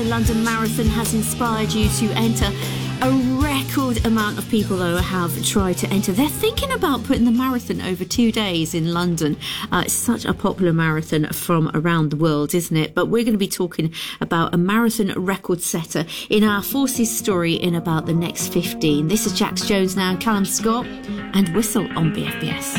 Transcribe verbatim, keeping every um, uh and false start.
the London Marathon has inspired you to enter. A record amount of people, though, have tried to enter. They're thinking about putting the marathon over two days in London. Uh, it's such a popular marathon from around the world, isn't it? But we're going to be talking about a marathon record setter in our Forces story in about the next fifteen. This is Jax Jones now, Callum Scott, and Whistle on B F B S.